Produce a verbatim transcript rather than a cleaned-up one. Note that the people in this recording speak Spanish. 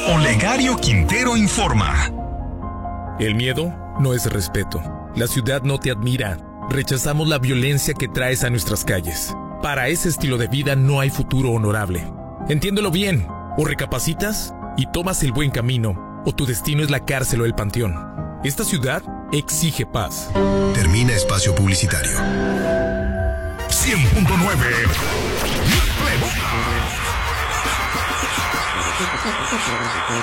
Olegario Quintero informa. El miedo no es respeto. La ciudad no te admira. Rechazamos la violencia que traes a nuestras calles. Para ese estilo de vida no hay futuro honorable. Entiéndelo bien. O recapacitas y tomas el buen camino, o tu destino es la cárcel o el panteón. Esta ciudad exige paz. Termina espacio publicitario. cien punto nueve.